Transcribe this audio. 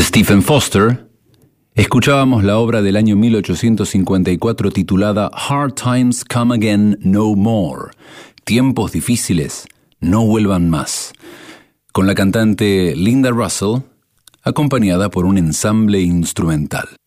Stephen Foster, escuchábamos la obra del año 1854 titulada Hard Times Come Again No More, Tiempos difíciles no vuelvan más, con la cantante Linda Russell, acompañada por un ensamble instrumental.